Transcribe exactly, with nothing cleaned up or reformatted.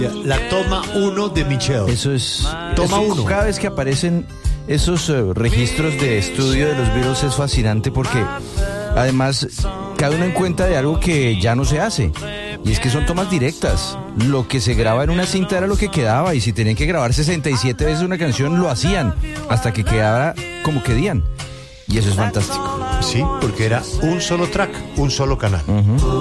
La toma uno de Michelle. Eso es... Toma eso, uno. Cada vez que aparecen esos uh, registros de estudio de los Beatles es fascinante porque además cada uno en cuenta de algo que ya no se hace. Y es que son tomas directas. Lo que se graba en una cinta era lo que quedaba. Y si tenían que grabar sesenta y siete veces una canción, lo hacían. Hasta que quedara como querían. Y eso es fantástico. Sí, porque era un solo track, un solo canal. Uh-huh.